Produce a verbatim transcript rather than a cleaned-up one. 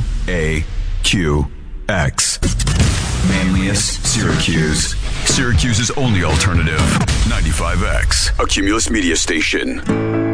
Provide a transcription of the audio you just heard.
A Q X. Manlius, Syracuse. Syracuse's only alternative. ninety-five X, a Cumulus media station.